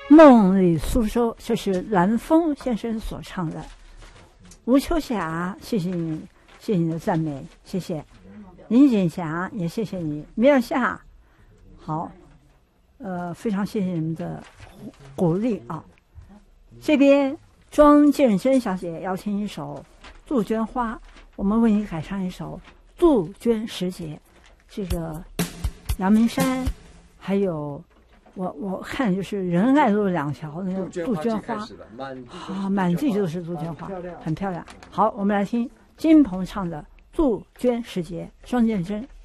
梦里苏州，这是蓝风先生所唱的。吴秋霞，谢谢你，谢谢你的赞美，谢谢。林锦霞也谢谢你，米尔夏，好，非常谢谢你们的鼓励啊。这边庄建珍小姐邀请一首《杜鹃花》，我们为你改唱一首《杜鹃时节》。这个阳明山，还有我看就是仁爱路2条那个杜鹃花，好，满地都是杜鹃花，很漂亮。好，我们来听金鹏唱的《杜鹃时节》，庄建珍。